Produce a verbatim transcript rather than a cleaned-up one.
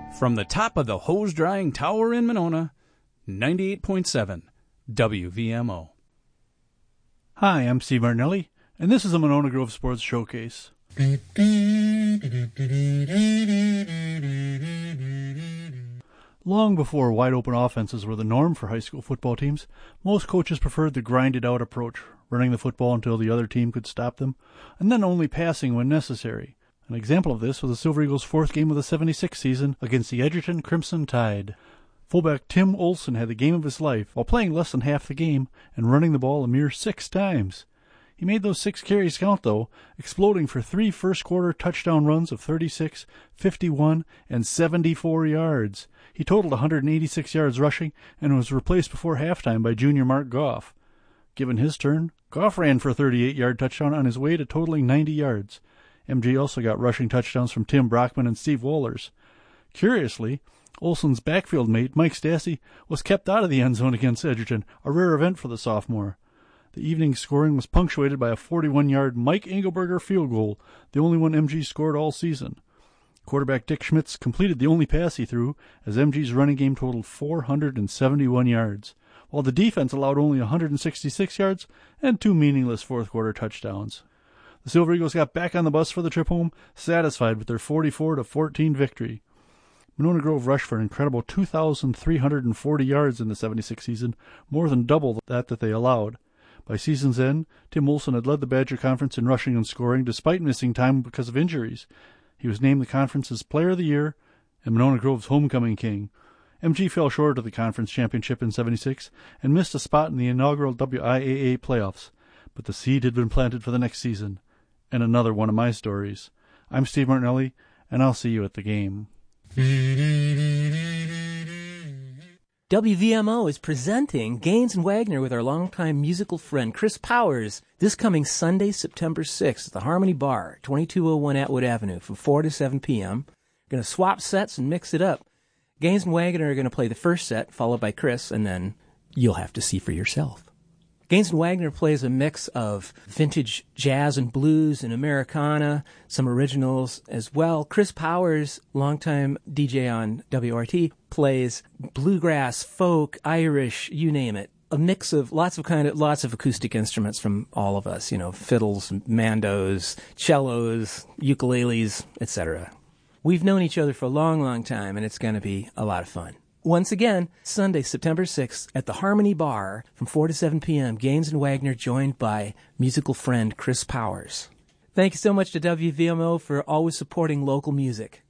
From the top of the hose drying tower in Monona, ninety-eight point seven W V M O. Hi, I'm Steve Martinelli, and this is a Monona Grove Sports Showcase. Long before wide-open offenses were the norm for high school football teams, most coaches preferred the grinded-out approach, running the football until the other team could stop them, and then only passing when necessary. An example of this was the Silver Eagles' fourth game of the seventy-six season against the Edgerton Crimson Tide. Fullback Tim Olson had the game of his life while playing less than half the game and running the ball a mere six times. He made those six carries count, though, exploding for three first-quarter touchdown runs of thirty-six, fifty-one, and seventy-four yards. He totaled one hundred eighty-six yards rushing and was replaced before halftime by junior Mark Goff. Given his turn, Goff ran for a thirty-eight-yard touchdown on his way to totaling ninety yards. M G also got rushing touchdowns from Tim Brockman and Steve Wohlers. Curiously, Olson's backfield mate, Mike Stassi, was kept out of the end zone against Edgerton, a rare event for the sophomore. The evening's scoring was punctuated by a forty-one-yard Mike Engelberger field goal, the only one M G scored all season. Quarterback Dick Schmitz completed the only pass he threw, as M G's running game totaled four hundred seventy-one yards, while the defense allowed only one hundred sixty-six yards and two meaningless fourth-quarter touchdowns. The Silver Eagles got back on the bus for the trip home, satisfied with their forty-four to fourteen victory. Monona Grove rushed for an incredible two thousand three hundred forty yards in the seventy-six season, more than double that that they allowed. By season's end, Tim Olson had led the Badger Conference in rushing and scoring despite missing time because of injuries. He was named the conference's Player of the Year and Monona Grove's Homecoming King. M G fell short of the conference championship in seventy-six and missed a spot in the inaugural W I A A playoffs, but the seed had been planted for the next season. And another one of my stories. I'm Steve Martinelli, and I'll see you at the game. W V M O is presenting Gaines and Wagner with our longtime musical friend Chris Powers this coming Sunday, September sixth at the Harmony Bar, twenty-two oh one Atwood Avenue from four to seven p.m. Going to swap sets and mix it up. Gaines and Wagner are going to play the first set, followed by Chris, and then you'll have to see for yourself. Gaines and Wagner plays a mix of vintage jazz and blues and Americana, some originals as well. Chris Powers, longtime D J on W R T, plays bluegrass, folk, Irish, you name it. A mix of lots of kind of lots of acoustic instruments from all of us, you know, fiddles, mandos, cellos, ukuleles, et cetera. We've known each other for a long, long time, and it's going to be a lot of fun. Once again, Sunday, September sixth, at the Harmony Bar from four to seven p.m., Gaines and Wagner joined by musical friend Chris Powers. Thank you so much to W V M O for always supporting local music.